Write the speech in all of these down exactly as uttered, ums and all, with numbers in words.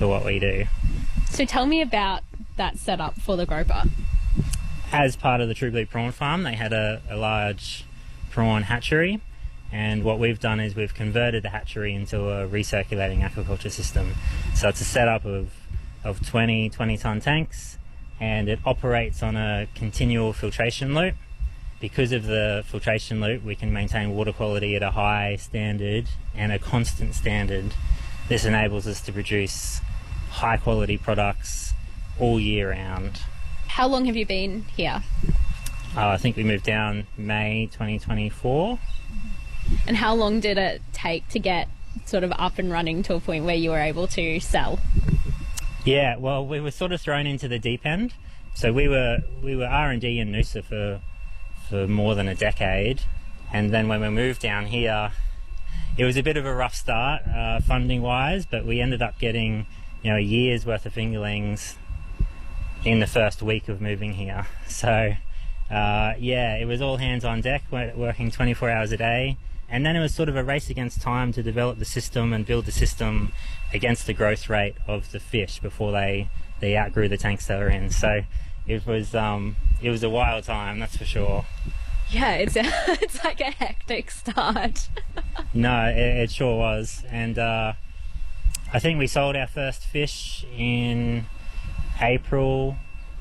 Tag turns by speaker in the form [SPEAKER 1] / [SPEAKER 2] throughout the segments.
[SPEAKER 1] for what we do.
[SPEAKER 2] So tell me about that setup for the groper.
[SPEAKER 1] As part of the True Blue Prawn Farm, they had a, a large prawn hatchery, and what we've done is we've converted the hatchery into a recirculating aquaculture system. So it's a setup of, of twenty ton tanks, and it operates on a continual filtration loop. Because of the filtration loop, we can maintain water quality at a high standard and a constant standard. This enables us to produce high quality products all year round.
[SPEAKER 2] How long have you been here?
[SPEAKER 1] Uh, I think we moved down May twenty twenty-four.
[SPEAKER 2] And how long did it take to get sort of up and running to a point where you were able to sell?
[SPEAKER 1] Yeah, well, we were sort of thrown into the deep end. So we were we were R and D in Noosa for for more than a decade, and then when we moved down here, it was a bit of a rough start uh, funding wise, but we ended up getting, you know, a year's worth of fingerlings in the first week of moving here. So uh, yeah, it was all hands on deck, working twenty-four hours a day, and then it was sort of a race against time to develop the system and build the system against the growth rate of the fish before they they outgrew the tanks they were in. So it was um, it was a wild time, that's for sure.
[SPEAKER 2] Yeah, it's it's like a hectic start.
[SPEAKER 1] No, it, it sure was, and uh, I think we sold our first fish in April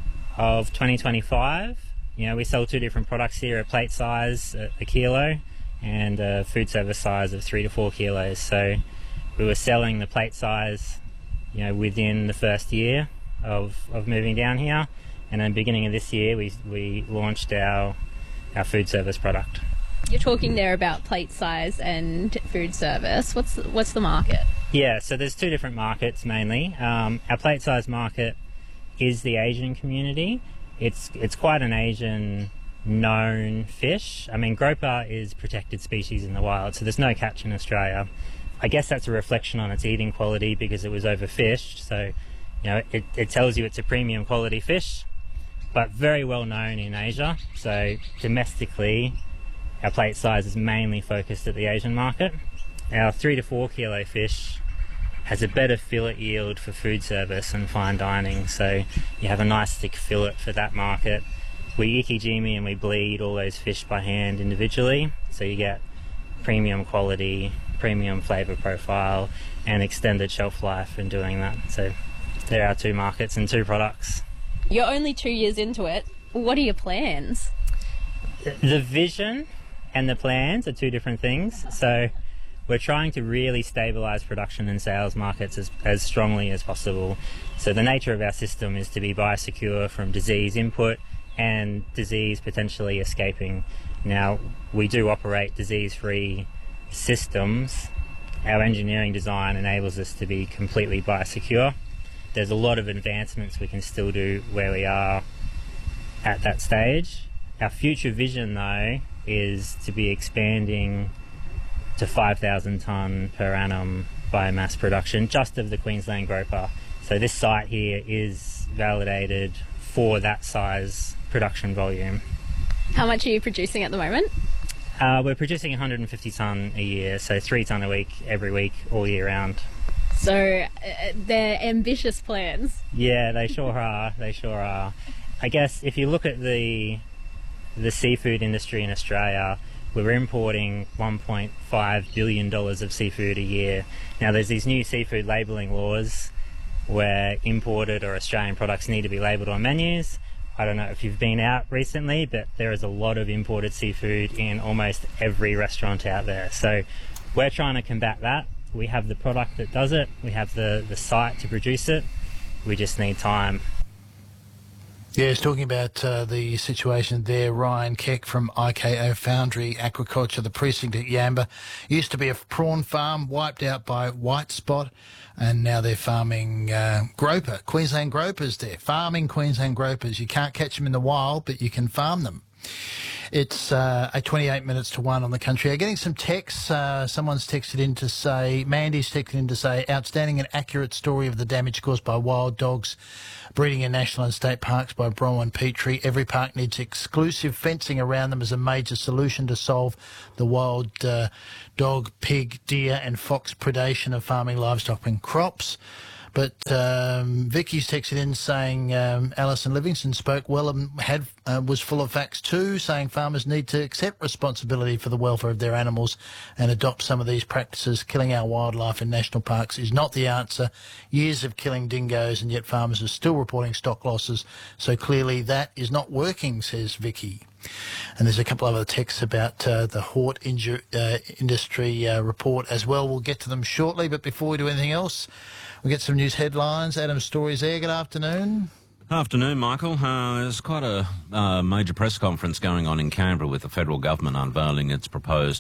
[SPEAKER 1] of twenty twenty-five. You know, we sell two different products here: a plate size, a, a kilo, and a food service size of three to four kilos. So we were selling the plate size, you know, within the first year of, of moving down here, and then beginning of this year, we we launched our our food service product.
[SPEAKER 2] You're talking there about plate size and food service. What's the, what's the market?
[SPEAKER 1] Yeah, so there's two different markets mainly. Um, our plate size market is the Asian community. It's it's quite an Asian known fish. I mean, groper is protected species in the wild, so there's no catch in Australia. I guess that's a reflection on its eating quality because it was overfished. So, you know, it, it tells you it's a premium quality fish, but very well known in Asia. So domestically, our plate size is mainly focused at the Asian market. Our three to four kilo fish has a better fillet yield for food service and fine dining. So you have a nice thick fillet for that market. We ikijimi and we bleed all those fish by hand individually. So you get premium quality, premium flavour profile, and extended shelf life in doing that. So there are two markets and two products.
[SPEAKER 2] You're only two years into it. What are your plans?
[SPEAKER 1] The vision and the plans are two different things. So we're trying to really stabilise production and sales markets as, as strongly as possible. So the nature of our system is to be biosecure from disease input and disease potentially escaping. Now, we do operate disease-free systems. Our engineering design enables us to be completely biosecure. There's a lot of advancements we can still do where we are at that stage. Our future vision, though, is to be expanding to five thousand tonne per annum biomass production just of the Queensland groper. So this site here is validated for that size production volume.
[SPEAKER 2] How much are you producing at the moment?
[SPEAKER 1] Uh, we're producing one hundred fifty tonne a year, so three tonne a week, every week, all year round.
[SPEAKER 2] So uh, they're ambitious plans.
[SPEAKER 1] Yeah, they sure are. They sure are. I guess if you look at the the seafood industry in Australia, we're importing one point five billion dollars of seafood a year. Now, there's these new seafood labelling laws where imported or Australian products need to be labelled on menus. I don't know if you've been out recently, but there is a lot of imported seafood in almost every restaurant out there. So we're trying to combat that. We have the product that does it. We have the, the site to produce it. We just need time.
[SPEAKER 3] Yeah, he's talking about uh, the situation there. Ryan Keck from I K O Foundry Aquaculture, the precinct at Yamba. Used to be a prawn farm wiped out by white spot, and now they're farming uh, groper, Queensland gropers there. Farming Queensland gropers. You can't catch them in the wild, but you can farm them. It's uh, at twenty-eight minutes to one on the country. I'm getting some texts. Uh, someone's texted in to say, Mandy's texted in to say, outstanding and accurate story of the damage caused by wild dogs breeding in national and state parks by Bronwyn Petrie. Every park needs exclusive fencing around them as a major solution to solve the wild uh, dog, pig, deer and fox predation of farming livestock and crops. But um, Vicky's texted in saying um, Alison Livingston spoke well and had uh, was full of facts too, saying farmers need to accept responsibility for the welfare of their animals and adopt some of these practices. Killing our wildlife in national parks is not the answer. Years of killing dingoes and yet farmers are still reporting stock losses. So clearly that is not working, says Vicky. And there's a couple of other texts about uh, the hort inju- uh, industry uh, report as well. We'll get to them shortly, but before we do anything else, we'll get some news headlines. Adam Story's there. Good afternoon.
[SPEAKER 4] Afternoon, Michael. Uh, there's quite a uh, major press conference going on in Canberra with the federal government unveiling its proposed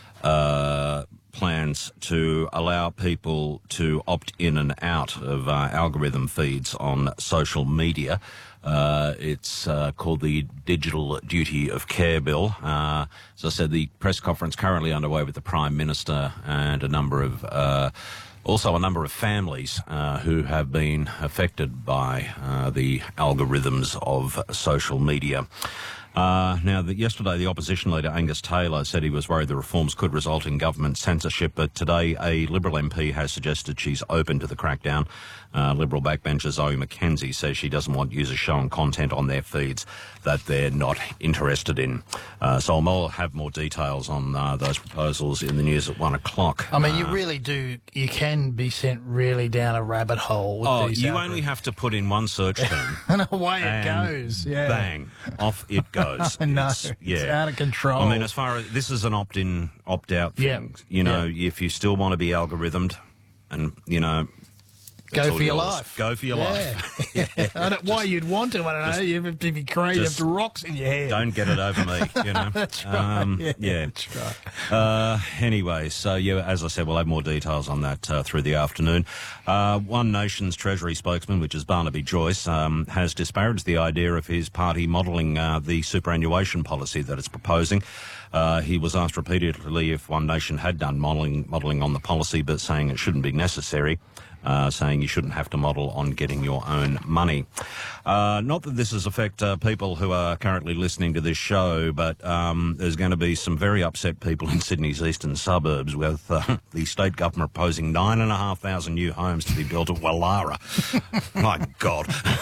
[SPEAKER 4] uh, plans to allow people to opt in and out of uh, algorithm feeds on social media. Uh, it's uh, called the Digital Duty of Care Bill. Uh, as I said, the press conference currently underway with the Prime Minister and a number of, uh, also a number of families uh, who have been affected by uh, the algorithms of social media. Uh, now, the, yesterday, the opposition leader Angus Taylor said he was worried the reforms could result in government censorship, but today a Liberal M P has suggested she's open to the crackdown. Uh, Liberal backbencher Zoe McKenzie says she doesn't want users showing content on their feeds that they're not interested in. Uh, so I'll have more details on uh, those proposals in the news at one o'clock.
[SPEAKER 3] I mean, you
[SPEAKER 4] uh,
[SPEAKER 3] really do, you can be sent really down a rabbit hole with
[SPEAKER 4] Oh,
[SPEAKER 3] these
[SPEAKER 4] you
[SPEAKER 3] algorithms.
[SPEAKER 4] only have to put in one search term.
[SPEAKER 3] And away it
[SPEAKER 4] and
[SPEAKER 3] goes. Yeah.
[SPEAKER 4] Bang, off it goes.
[SPEAKER 3] I know.
[SPEAKER 4] It's, yeah.
[SPEAKER 3] It's out of control.
[SPEAKER 4] I mean, as far as this is an opt-in, opt-out thing.
[SPEAKER 3] Yeah.
[SPEAKER 4] You know,
[SPEAKER 3] Yeah.
[SPEAKER 4] if you still want to be algorithmed, and you know,
[SPEAKER 3] Go
[SPEAKER 4] it's all
[SPEAKER 3] for your
[SPEAKER 4] yours.
[SPEAKER 3] life.
[SPEAKER 4] Go for your
[SPEAKER 3] Yeah.
[SPEAKER 4] life.
[SPEAKER 3] Yeah. I don't, why you'd want to, I don't know. You have to be crazy. You have
[SPEAKER 4] just
[SPEAKER 3] to rocks in your head.
[SPEAKER 4] Don't get it over me. You know.
[SPEAKER 3] That's right.
[SPEAKER 4] Um,
[SPEAKER 3] yeah,
[SPEAKER 4] yeah.
[SPEAKER 3] That's right.
[SPEAKER 4] Uh, anyway, so yeah, as I said, we'll have more details on that uh, through the afternoon. Uh, One Nation's Treasury spokesman, which is Barnaby Joyce, um, has disparaged the idea of his party modelling uh, the superannuation policy that it's proposing. Uh, he was asked repeatedly if One Nation had done modelling, modelling on the policy, but saying it shouldn't be necessary. Uh, saying you shouldn't have to model on getting your own money. Uh, not that this has affect uh, people who are currently listening to this show, but um, there's going to be some very upset people in Sydney's eastern suburbs with uh, the state government proposing nine and a half thousand new homes to be built at Wallara. My God.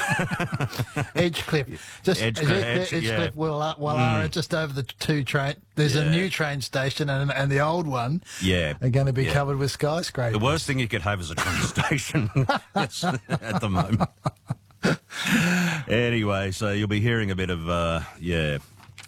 [SPEAKER 3] Edgecliff. Just
[SPEAKER 4] Edgecliff, Edge,
[SPEAKER 3] Edgecliff,
[SPEAKER 4] yeah.
[SPEAKER 3] Wallara, Wallara,
[SPEAKER 4] Mm.
[SPEAKER 3] just over the two train. There's
[SPEAKER 4] Yeah.
[SPEAKER 3] a new train station and, and the old one
[SPEAKER 4] Yeah.
[SPEAKER 3] are going to be
[SPEAKER 4] Yeah.
[SPEAKER 3] covered with skyscrapers.
[SPEAKER 4] The worst thing you could have is a train station yes, at the moment. Anyway, so you'll be hearing a bit of, uh, yeah,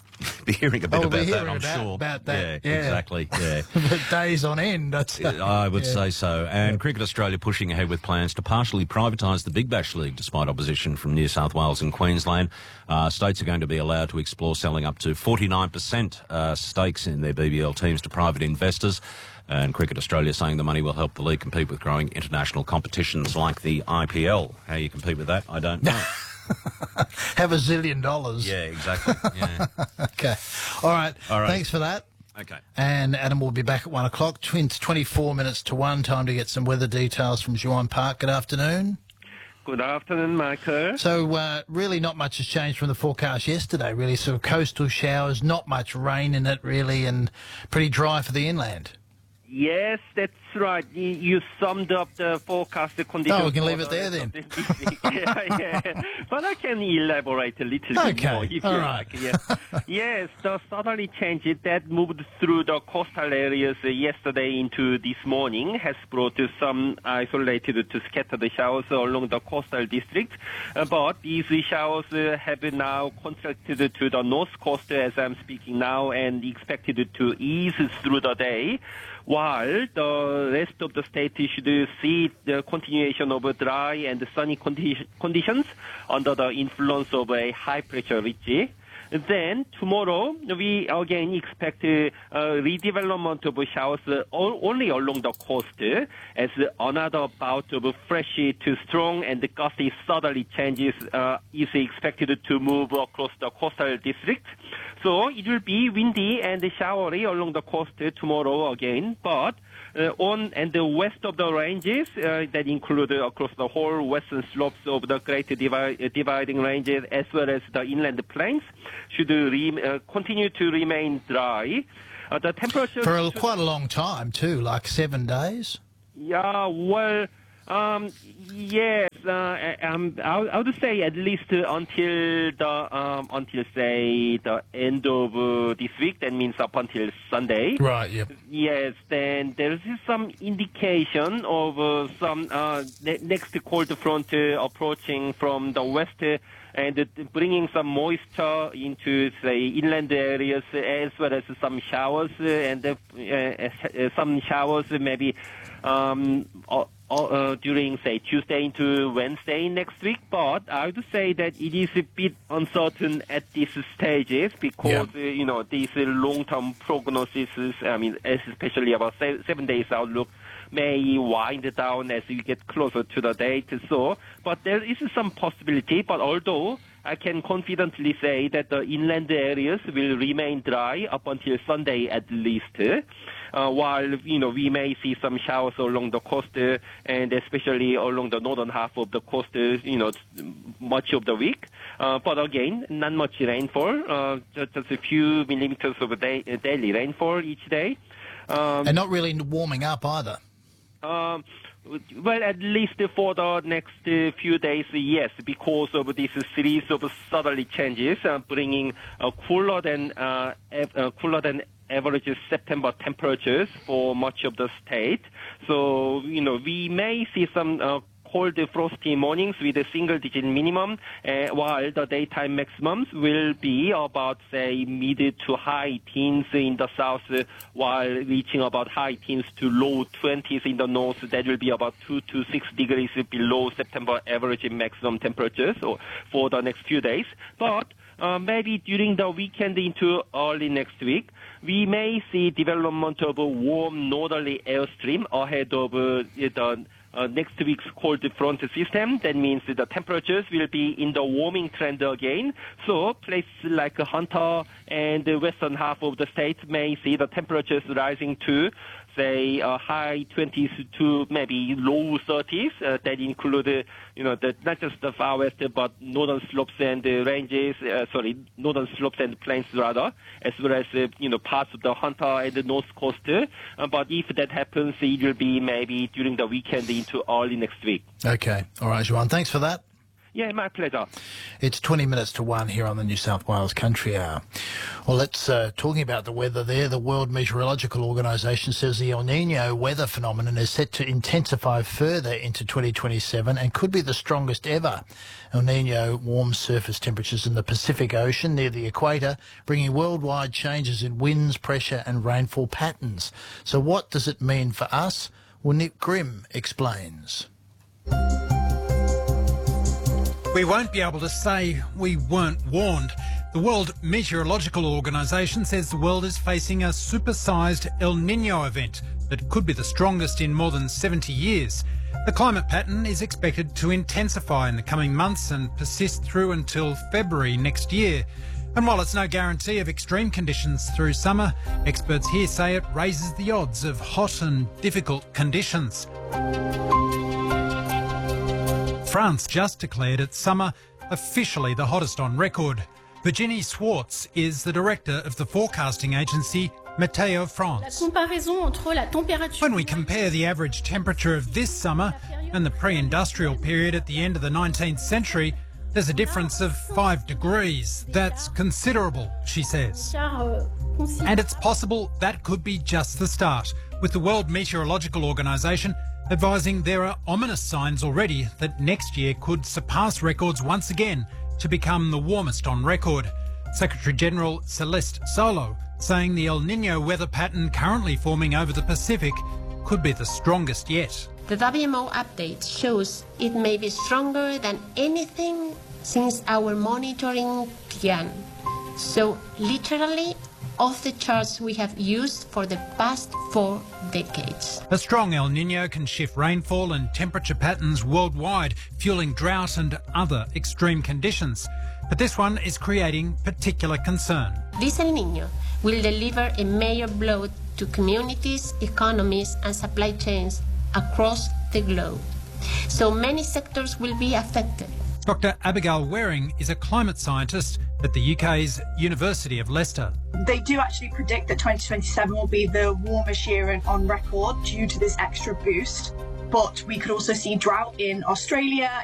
[SPEAKER 4] be hearing a bit
[SPEAKER 3] Oh, we'll be
[SPEAKER 4] about that,
[SPEAKER 3] hearing
[SPEAKER 4] I'm
[SPEAKER 3] about-
[SPEAKER 4] sure.
[SPEAKER 3] about that,
[SPEAKER 4] Yeah,
[SPEAKER 3] yeah.
[SPEAKER 4] exactly, yeah.
[SPEAKER 3] Days on end, I'd say.
[SPEAKER 4] I would
[SPEAKER 3] Yeah.
[SPEAKER 4] say so. And Cricket Australia pushing ahead with plans to partially privatise the Big Bash League despite opposition from New South Wales and Queensland. Uh, states are going to be allowed to explore selling up to forty-nine percent uh, stakes in their B B L teams to private investors. And Cricket Australia saying the money will help the league compete with growing international competitions like the I P L. How you compete with that, I don't know.
[SPEAKER 3] Have a zillion dollars.
[SPEAKER 4] Yeah, exactly. Yeah.
[SPEAKER 3] Okay. All right.
[SPEAKER 4] All right.
[SPEAKER 3] Thanks for that.
[SPEAKER 4] Okay.
[SPEAKER 3] And Adam will be back at one o'clock. It's twenty-four minutes to one. Time to get some weather details from Juan Park. Good afternoon.
[SPEAKER 5] Good afternoon, Michael.
[SPEAKER 3] So, uh, really not much has changed from the forecast yesterday, really. Sort of coastal showers, not much rain in it, really, and pretty dry for the inland.
[SPEAKER 5] Yes, that's right. You, you summed up the forecast conditions.
[SPEAKER 3] Oh, we can
[SPEAKER 5] for
[SPEAKER 3] leave it
[SPEAKER 5] the
[SPEAKER 3] there
[SPEAKER 5] rest
[SPEAKER 3] then.
[SPEAKER 5] of this week. yeah, yeah. But I can elaborate a little bit
[SPEAKER 3] Okay,
[SPEAKER 5] more if
[SPEAKER 3] all
[SPEAKER 5] you
[SPEAKER 3] right.
[SPEAKER 5] like. Yeah. Yes, the southerly change that moved through the coastal areas yesterday into this morning has brought some isolated to scattered showers along the coastal district. Uh, but these showers uh, have now contracted to the north coast as I'm speaking now and expected to ease through the day, while the rest of the state should see the continuation of dry and sunny condi- conditions under the influence of a high-pressure ridge. Then tomorrow we again expect uh, redevelopment of showers uh, only along the coast uh, as another bout of fresh to strong and gusty southerly changes uh, is expected to move across the coastal district. So it will be windy and showery along the coast uh, tomorrow again, but Uh, on and the west of the ranges uh, that include uh, across the whole western slopes of the Great Divi- uh, Dividing Ranges as well as the inland plains should uh, re- uh, continue to remain dry. Uh, the temperature
[SPEAKER 3] For a, quite a long time, too, like seven days.
[SPEAKER 5] Yeah, well, Um, yes, uh, um, I, I would say at least uh, until the um, until say the end of uh, this week. That means up until Sunday.
[SPEAKER 3] Right. Yep.
[SPEAKER 5] Yes. Then there is some indication of uh, some uh, ne- next cold front uh, approaching from the west. Uh, and uh, bringing some moisture into, say, inland areas, uh, as well as some showers, uh, and uh, uh, some showers maybe um, uh, uh, during, say, Tuesday into Wednesday next week. But I would say that it is a bit uncertain at these stages because,
[SPEAKER 3] Yeah.
[SPEAKER 5] uh, you know, these uh, long-term prognoses, I mean, especially about se- seven days outlook, may wind down as you get closer to the date. So, but there is some possibility. But although I can confidently say that the inland areas will remain dry up until Sunday at least, uh, while you know we may see some showers along the coast uh, and especially along the northern half of the coast, uh, you know, much of the week. Uh, but again, not much rainfall, uh, just, just a few millimeters of a day, uh, daily rainfall each day. Um,
[SPEAKER 3] And not really warming up either.
[SPEAKER 5] Um, well, at least for the next uh, few days, yes, because of this series of southerly changes, uh, bringing uh, cooler than uh, av- uh, cooler than average September temperatures for much of the state. So, you know, we may see some uh, cold, frosty mornings with a single-digit minimum, uh, while the daytime maximums will be about, say, mid to high teens in the south, uh, while reaching about high teens to low twenties in the north. That will be about two to six degrees below September average maximum temperatures for the next few days. But uh, maybe during the weekend into early next week, we may see development of a warm northerly airstream ahead of uh, the Uh, next week's cold front system. That means the temperatures will be in the warming trend again. So places like Hunter and the western half of the state may see the temperatures rising to, say, uh, high twenties to maybe low thirties. Uh, that include, uh, you know, the, not just the far west, but northern slopes and uh, ranges, uh, sorry, northern slopes and plains rather, as well as, uh, you know, parts of the Hunter and the north coast. Uh, but if that happens, it will be maybe during the weekend into early next week.
[SPEAKER 3] Okay. All right, Juan. Thanks for that.
[SPEAKER 5] Yeah, my pleasure.
[SPEAKER 3] It's twenty minutes to one here on the New South Wales Country Hour. Well, let's, uh, talking about the weather there, the World Meteorological Organisation says the El Nino weather phenomenon is set to intensify further into twenty twenty-seven and could be the strongest ever. El Nino warms surface temperatures in the Pacific Ocean near the equator, bringing worldwide changes in winds, pressure and rainfall patterns. So what does it mean for us? Well, Nick Grimm explains.
[SPEAKER 6] We won't be able to say we weren't warned. The World Meteorological Organisation says the world is facing a supersized El Nino event that could be the strongest in more than seventy years. The climate pattern is expected to intensify in the coming months and persist through until February next year. And while it's no guarantee of extreme conditions through summer, experts here say it raises the odds of hot and difficult conditions. France just declared its summer officially the hottest on record. Virginie Swartz is the director of the forecasting agency Meteo France. When we compare the average temperature of this summer and the pre-industrial period at the end of the nineteenth century, there's a difference of five degrees. That's considerable, she says. And it's possible that could be just the start, with the World Meteorological Organisation advising there are ominous signs already that next year could surpass records once again to become the warmest on record. Secretary-General Celeste Solo saying the El Nino weather pattern currently forming over the Pacific could be the strongest yet.
[SPEAKER 7] The W M O update shows it may be stronger than anything since our monitoring began. So literally off the charts we have used for the past four decades.
[SPEAKER 6] A strong El Nino can shift rainfall and temperature patterns worldwide, fueling drought and other extreme conditions. But this one is creating particular concern.
[SPEAKER 7] This El Nino will deliver a major blow to communities, economies and supply chains across the globe. So many sectors will be affected.
[SPEAKER 6] Doctor Abigail Waring is a climate scientist at the U K's University of Leicester.
[SPEAKER 8] They do actually predict that twenty twenty-seven will be the warmest year on record due to this extra boost. but we could also see drought in Australia,